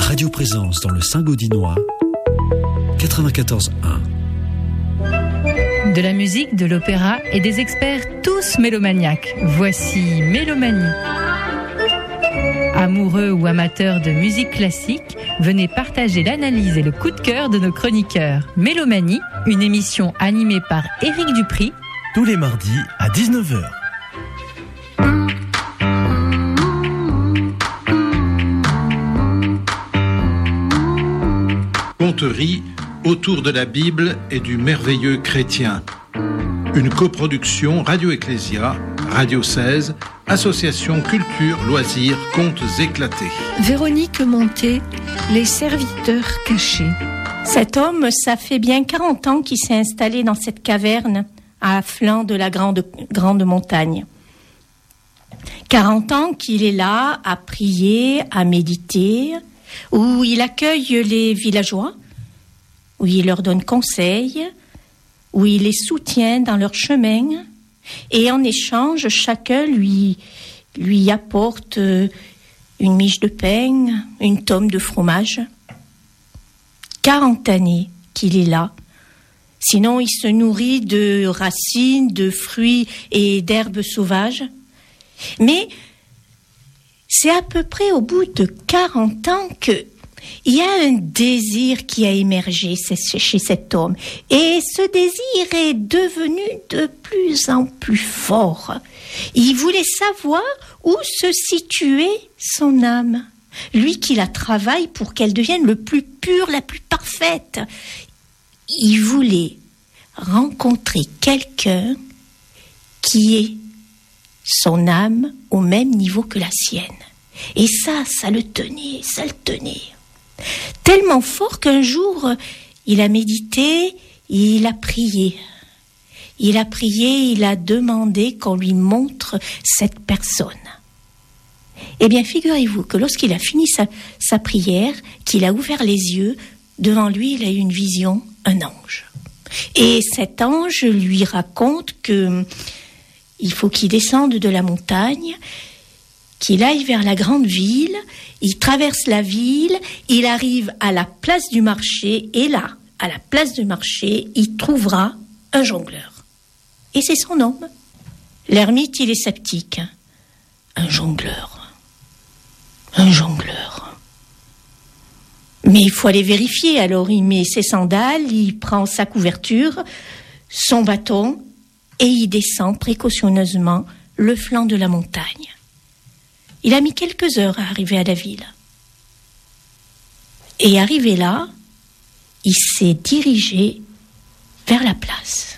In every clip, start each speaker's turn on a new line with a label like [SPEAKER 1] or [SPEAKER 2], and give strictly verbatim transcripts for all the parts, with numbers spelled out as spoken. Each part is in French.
[SPEAKER 1] Radio Présence dans le Saint-Gaudinois, quatre-vingt-quatorze un.
[SPEAKER 2] De la musique, de l'opéra et des experts tous mélomaniaques. Voici Mélomanie. Amoureux ou amateurs de musique classique, venez partager l'analyse et le coup de cœur de nos chroniqueurs. Mélomanie, une émission animée par Éric Dupri,
[SPEAKER 1] tous les mardis à dix-neuf heures.
[SPEAKER 3] Conterie autour de la Bible et du merveilleux chrétien. Une coproduction Radio Ecclésia, Radio seize, Association Culture, Loisirs, Contes éclatés.
[SPEAKER 4] Véronique Monté, Les serviteurs cachés.
[SPEAKER 5] Cet homme, ça fait bien quarante ans qu'il s'est installé dans cette caverne à flanc de la grande, grande montagne. quarante ans qu'il est là à prier, à méditer, où il accueille les villageois, où il leur donne conseil, où il les soutient dans leur chemin, et en échange, chacun lui, lui apporte une miche de pain, une tome de fromage. quarante années qu'il est là. Sinon, il se nourrit de racines, de fruits et d'herbes sauvages. Mais c'est à peu près au bout de quarante ans que il y a un désir qui a émergé chez cet homme. Et ce désir est devenu de plus en plus fort. Il voulait savoir où se situait son âme. Lui qui la travaille pour qu'elle devienne le plus pure, la plus parfaite. Il voulait rencontrer quelqu'un qui ait son âme au même niveau que la sienne. Et ça, ça le tenait, ça le tenait. Tellement fort qu'un jour, il a médité, il a prié. Il a prié, il a demandé qu'on lui montre cette personne. Eh bien, figurez-vous que lorsqu'il a fini sa, sa prière, qu'il a ouvert les yeux, devant lui, il a eu une vision, un ange. Et cet ange lui raconte que il faut qu'il descende de la montagne, qu'il aille vers la grande ville, il traverse la ville, il arrive à la place du marché, et là, à la place du marché, il trouvera un jongleur. Et c'est son homme. L'ermite, il est sceptique. Un jongleur. Un jongleur. Mais il faut aller vérifier. Alors il met ses sandales, il prend sa couverture, son bâton, et il descend précautionneusement le flanc de la montagne. Il a mis quelques heures à arriver à la ville. Et arrivé là, il s'est dirigé vers la place.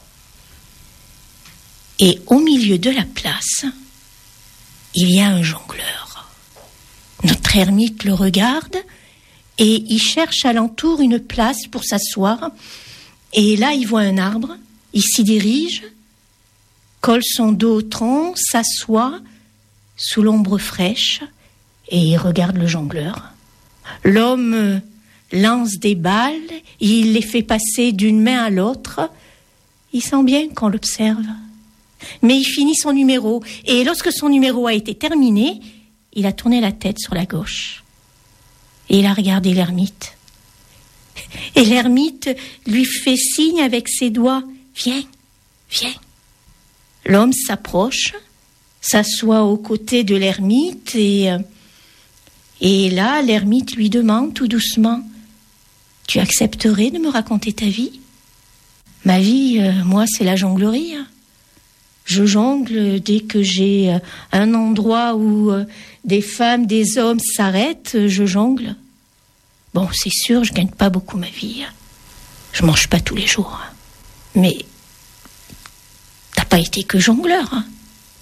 [SPEAKER 5] Et au milieu de la place, il y a un jongleur. Notre ermite le regarde et il cherche alentour une place pour s'asseoir. Et là, il voit un arbre, il s'y dirige, colle son dos au tronc, s'assoit sous l'ombre fraîche, et il regarde le jongleur. L'homme lance des balles, il les fait passer d'une main à l'autre. Il sent bien qu'on l'observe. Mais il finit son numéro, et lorsque son numéro a été terminé, il a tourné la tête sur la gauche. Et il a regardé l'ermite. Et l'ermite lui fait signe avec ses doigts. « Viens, viens ». L'homme s'approche, s'assoit aux côtés de l'ermite et, et là, l'ermite lui demande tout doucement « Tu accepterais de me raconter ta vie ?»« Ma vie, euh, moi, c'est la jonglerie. Hein. Je jongle dès que j'ai un endroit où euh, des femmes, des hommes s'arrêtent, je jongle. Bon, c'est sûr, je gagne pas beaucoup ma vie. Hein. Je mange pas tous les jours. Hein. Mais t'as pas été que jongleur. Hein. »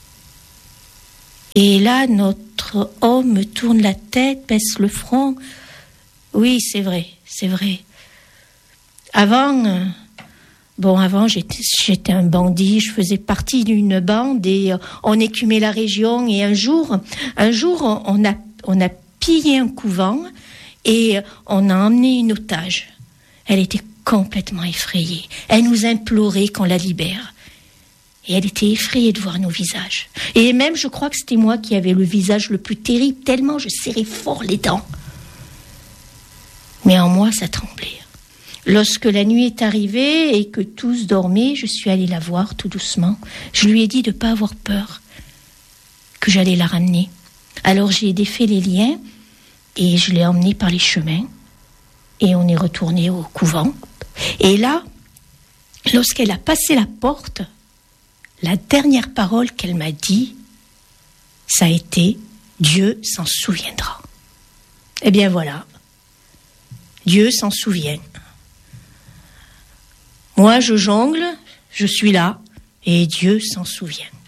[SPEAKER 5] Et là, notre homme tourne la tête, baisse le front. Oui, c'est vrai, c'est vrai. Avant, euh, bon, avant, j'étais, j'étais un bandit, je faisais partie d'une bande et euh, on écumait la région. Et un jour, un jour, on a, on a pillé un couvent et on a emmené une otage. Elle était complètement effrayée. Elle nous implorait qu'on la libère. Et elle était effrayée de voir nos visages. Et même, je crois que c'était moi qui avais le visage le plus terrible, tellement je serrais fort les dents. Mais en moi, ça tremblait. Lorsque la nuit est arrivée et que tous dormaient, je suis allée la voir tout doucement. Je lui ai dit de ne pas avoir peur, que j'allais la ramener. Alors j'ai défait les liens et je l'ai emmenée par les chemins. Et on est retourné au couvent. Et là, lorsqu'elle a passé la porte, la dernière parole qu'elle m'a dit, ça a été « Dieu s'en souviendra ». Eh bien voilà, Dieu s'en souvient. Moi, je jongle, je suis là, et Dieu s'en souvient.